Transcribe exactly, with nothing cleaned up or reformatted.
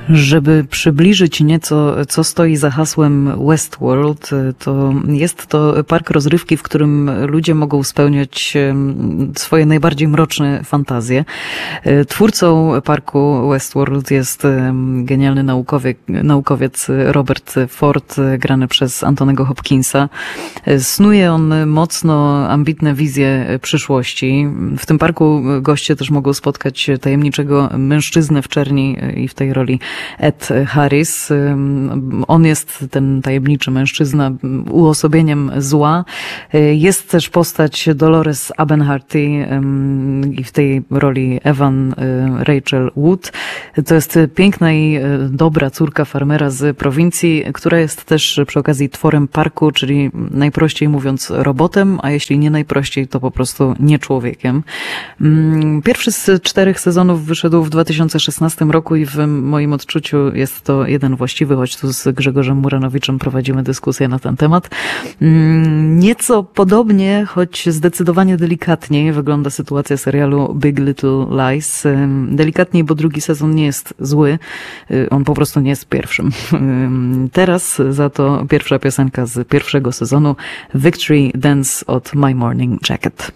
Żeby przybliżyć nieco, co stoi za hasłem Westworld, to jest to park rozrywki, w którym ludzie mogą spełniać swoje najbardziej mroczne fantazje. Twórcą parku Westworld jest genialny naukowiec, naukowiec Robert Ford, grany przez Antonego Hopkinsa. Snuje on mocno ambitne wizje przyszłości. W tym parku goście też mogą spotkać tajemniczego mężczyznę w czerni i w tej roli Ed Harris. On jest ten tajemniczy mężczyzna uosobieniem zła. Jest też postać Dolores Abernhardy i w tej roli Evan Rachel Wood. To jest piękna i dobra córka farmera z prowincji, która jest też przy okazji tworem parku, czyli najprościej mówiąc robotem, a jeśli nie najprościej, to po prostu nie człowiekiem. Pierwszy z czterech sezonów wyszedł w dwa tysiące szesnastym roku i w moim odczuciu jest to jeden właściwy, choć tu z Grzegorzem Muranowiczem prowadzimy dyskusję na ten temat. Nieco podobnie, choć zdecydowanie delikatniej wygląda sytuacja serialu Big Little Lies. Delikatniej, bo drugi sezon nie jest zły. On po prostu nie jest pierwszym. Teraz za to pierwsza piosenka z pierwszego sezonu, Victory Dance od My Morning Jacket.